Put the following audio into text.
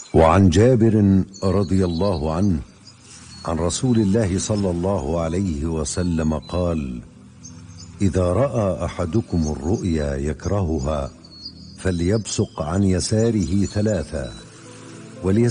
وعن جابر رضي الله عنه عن رسول الله صلى الله عليه وسلم قال: إذا رأى أحدكم الرؤيا يكرهها فليبصق عن يساره 3